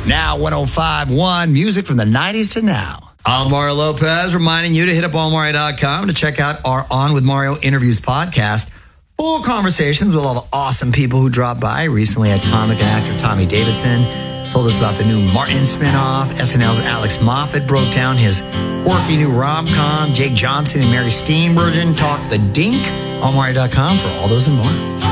Now 105.1, music from the 90s to now. I'm Mario Lopez, reminding you to hit up allmario.com to check out our On With Mario Interviews podcast. Full conversations with all the awesome people who dropped by. Recently had comic and actor Tommy Davidson. Told us about the new Martin spinoff. SNL's Alex Moffat broke down his quirky new rom-com. Jake Johnson and Mary Steenburgen talked the dink. allmario.com for all those and more.